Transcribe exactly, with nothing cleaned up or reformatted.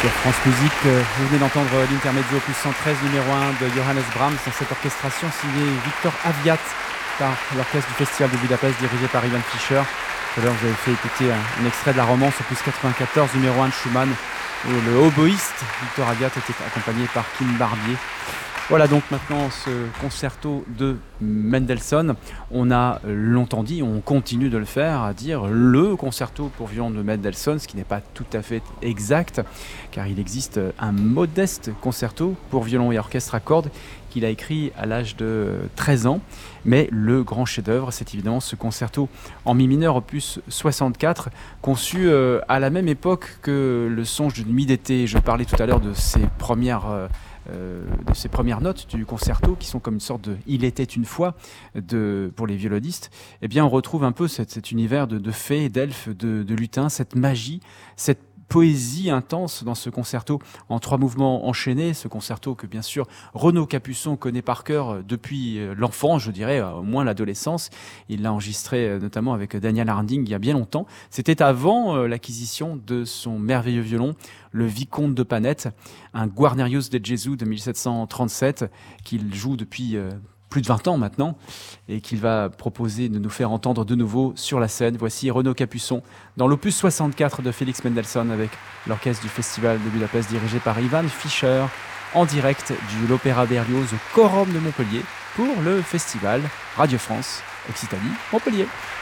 Sur France Musique, euh, vous venez d'entendre l'intermezzo opus cent treize numéro un de Johannes Brahms dans cette orchestration signée Victor Aviat par l'orchestre du Festival de Budapest dirigé par Ivan Fischer. Tout à l'heure, vous avez fait écouter un, un extrait de la romance opus quatre-vingt-quatorze numéro un de Schumann où le oboïste Victor Aviat était accompagné par Kim Barbier. Voilà donc maintenant ce concerto de Mendelssohn. On a longtemps dit, on continue de le faire, à dire le concerto pour violon de Mendelssohn, ce qui n'est pas tout à fait exact, car il existe un modeste concerto pour violon et orchestre à cordes qu'il a écrit à l'âge de treize ans. Mais le grand chef-d'œuvre, c'est évidemment ce concerto en mi mineur opus soixante-quatre, conçu euh, à la même époque que le songe d'une nuit d'été. Je parlais tout à l'heure de ses premières... Euh, Euh, de ces premières notes du concerto qui sont comme une sorte de « Il était une fois » de, pour les violonistes. Eh bien on retrouve un peu cet, cet univers de, de fées, d'elfes, de, de lutins, cette magie, cette poésie intense dans ce concerto en trois mouvements enchaînés, ce concerto que bien sûr Renaud Capuçon connaît par cœur depuis l'enfance, je dirais au moins l'adolescence. Il l'a enregistré notamment avec Daniel Harding il y a bien longtemps. C'était avant l'acquisition de son merveilleux violon, le Vicomte de Panette, un Guarnerius de Gesù de mille sept cent trente-sept qu'il joue depuis plus de vingt ans maintenant et qu'il va proposer de nous faire entendre de nouveau sur la scène. Voici Renaud Capuçon dans l'opus soixante-quatre de Félix Mendelssohn avec l'orchestre du Festival de Budapest dirigé par Ivan Fischer en direct de l'Opéra Berlioz au Quorum de Montpellier pour le festival Radio France Occitanie Montpellier.